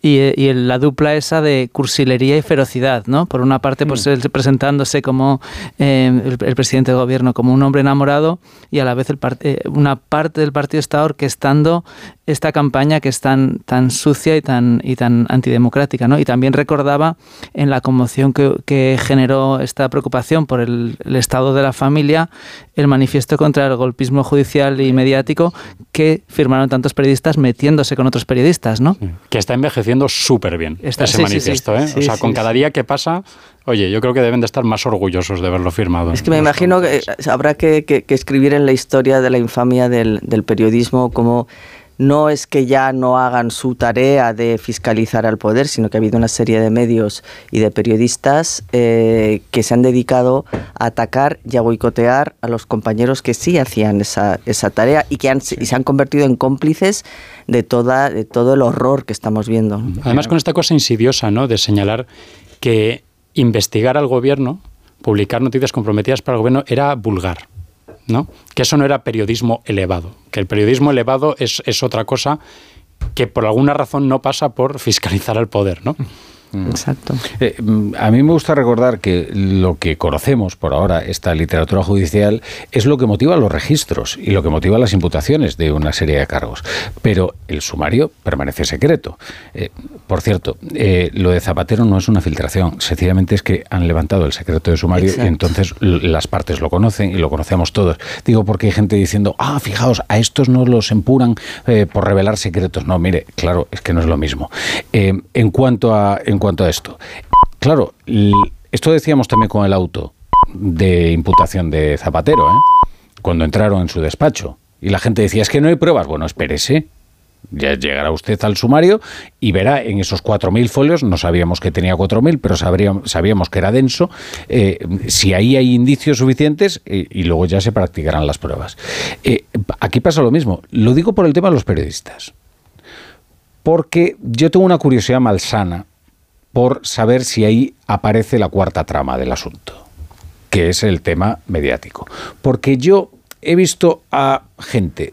la dupla esa de cursilería y ferocidad, ¿no? Por una parte, pues él presentándose como el presidente de gobierno como un hombre enamorado, y a la vez una parte del partido está orquestando esta campaña que es tan sucia y tan antidemocrática, ¿no? Y también recordaba en la conmoción que generó esta preocupación por el estado de la familia, el manifiesto contra el golpismo judicial y mediático que firmaron tantos periodistas metiéndose con otros periodistas, ¿no? Que está envejeciendo súper bien ese manifiesto, ¿eh? Sí, o sea, con cada día que pasa, oye, yo creo que deben de estar más orgullosos de haberlo firmado. Es que me imagino que habrá que escribir en la historia de la infamia del periodismo como no es que ya no hagan su tarea de fiscalizar al poder, sino que ha habido una serie de medios y de periodistas que se han dedicado a atacar y a boicotear a los compañeros que sí hacían esa tarea y se han convertido en cómplices de todo el horror que estamos viendo. Además, con esta cosa insidiosa, ¿no?, de señalar que investigar al gobierno, publicar noticias comprometidas para el gobierno era vulgar, ¿no? Que eso no era periodismo elevado, que el periodismo elevado es otra cosa que por alguna razón no pasa por fiscalizar al poder, ¿no? Exacto. A mí me gusta recordar que lo que conocemos por ahora, esta literatura judicial, es lo que motiva los registros y lo que motiva las imputaciones de una serie de cargos. Pero el sumario permanece secreto. Por cierto, lo de Zapatero no es una filtración, sencillamente es que han levantado el secreto de sumario. Exacto. Y entonces las partes lo conocen y lo conocemos todos. Digo porque hay gente diciendo, fijaos, a estos no los empuran por revelar secretos. No, mire, claro, es que no es lo mismo. En cuanto a esto, claro, esto decíamos también con el auto de imputación de Zapatero, cuando entraron en su despacho y la gente decía, es que no hay pruebas. Bueno, espérese, ya llegará usted al sumario y verá en esos 4.000 folios, no sabíamos que tenía 4.000, pero sabíamos que era denso, si ahí hay indicios suficientes y luego ya se practicarán las pruebas. Aquí pasa lo mismo, lo digo por el tema de los periodistas, porque yo tengo una curiosidad malsana por saber si ahí aparece la cuarta trama del asunto, que es el tema mediático. Porque yo he visto a gente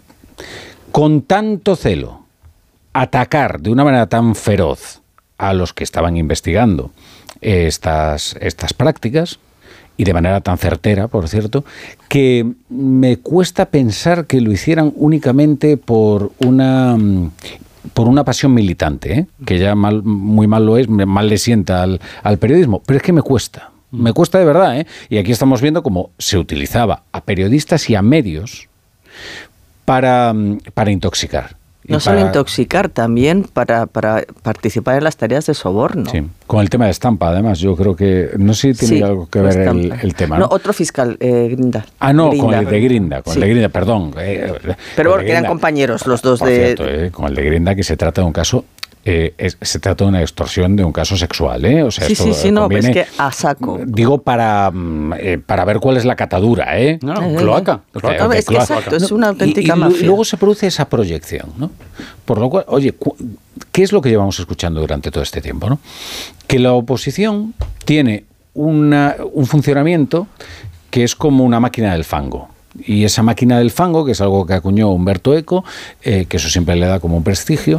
con tanto celo atacar de una manera tan feroz a los que estaban investigando estas prácticas, y de manera tan certera, por cierto, que me cuesta pensar que lo hicieran únicamente por una pasión militante, que ya muy mal lo es, mal le sienta al periodismo, pero es que me cuesta de verdad, y aquí estamos viendo cómo se utilizaba a periodistas y a medios para intoxicar. No solo intoxicar, también para participar en las tareas de soborno. Sí, con el tema de Estampa, además, yo creo que, no sé si tiene algo que ver el tema. No, otro fiscal, Grinda. No, Grinda. Con el de Grinda, perdón. Pero porque eran compañeros los dos por cierto, con el de Grinda, que se trata de un caso... se trata de una extorsión de un caso sexual, O sea, sí, no, es que a saco. Digo para ver cuál es la catadura, Cloaca. Es que exacto, es una auténtica mafia. Y luego se produce esa proyección, ¿no? Por lo cual, oye, ¿qué es lo que llevamos escuchando durante todo este tiempo, ¿no? Que la oposición tiene un funcionamiento que es como una máquina del fango. Y esa máquina del fango, que es algo que acuñó Humberto Eco, que eso siempre le da como un prestigio,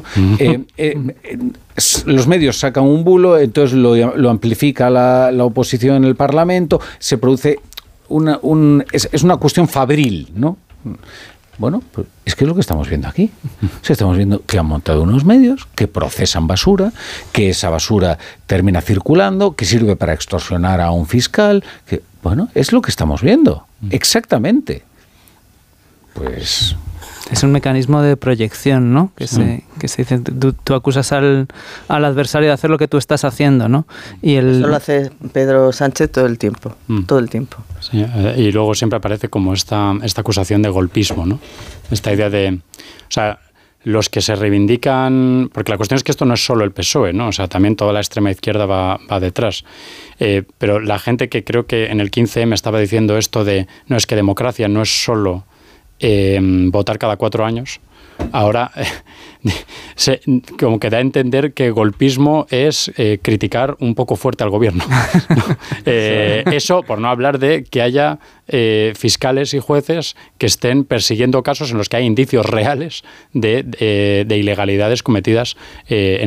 los medios sacan un bulo, entonces lo amplifica la oposición en el Parlamento, se produce es una cuestión fabril, ¿no? Bueno, pues es que es lo que estamos viendo aquí. O sea, estamos viendo que han montado unos medios que procesan basura, que esa basura termina circulando, que sirve para extorsionar a un fiscal, que, bueno, es lo que estamos viendo. Exactamente. Pues... Es un mecanismo de proyección, ¿no? Que se dice, tú acusas al adversario de hacer lo que tú estás haciendo, ¿no? Eso lo hace Pedro Sánchez todo el tiempo, todo el tiempo. Sí, y luego siempre aparece como esta acusación de golpismo, ¿no? Esta idea de... O sea, los que se reivindican... Porque la cuestión es que esto no es solo el PSOE, ¿no? O sea, también toda la extrema izquierda va detrás. Pero la gente que creo que en el 15M estaba diciendo esto de... No, es que democracia no es solo... votar cada 4 años, ahora como que da a entender que golpismo es criticar un poco fuerte al gobierno, ¿no? Eso por no hablar de que haya fiscales y jueces que estén persiguiendo casos en los que hay indicios reales de ilegalidades cometidas en